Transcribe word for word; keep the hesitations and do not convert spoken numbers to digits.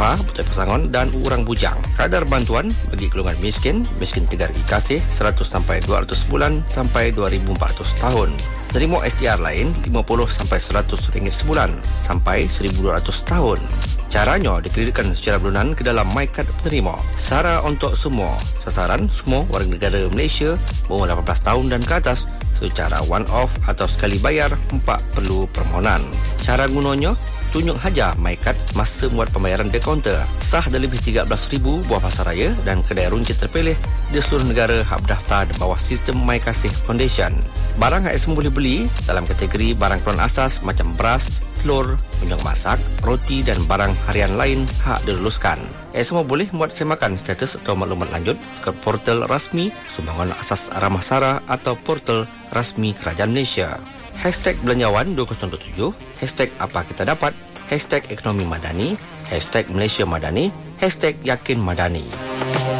Sara, Betul Pasangan dan Urang Bujang. Kadar bantuan bagi golongan miskin, miskin tiga hari kasih seratus sampai dua ratus sebulan sampai dua ribu empat ratus tahun. Terima S D R lain lima puluh sampai seratus ringgit sebulan sampai seribu dua ratus tahun. Caranya dikreditkan secara bulanan ke dalam MyKad penerima. Sara untuk semua. Sasaran semua warga negara Malaysia berumur lapan belas tahun dan ke atas secara one-off atau sekali bayar empat perlu permohonan. Cara gunanya, tunjuk haja MyKad masa muat pembayaran di kaunter. Sah dari lebih tiga belas ribu buah pasaraya dan kedai runcit terpilih di seluruh negara hak berdaftar di bawah sistem MyKasih Foundation. Barang yang semua boleh beli dalam kategori barang keperluan asas macam beras, telur, minyak masak, roti dan barang harian lain hak diluluskan. Eh semua boleh buat semakan status atau maklumat lanjut ke portal rasmi Sumbangan Asas Ramah Sara atau portal rasmi Kerajaan Malaysia. Hashtag Belanjawan dua ribu dua puluh tujuh, hashtag Apa Kita Dapat, hashtag Ekonomi Madani, hashtag Malaysia Madani, hashtag Yakin Madani.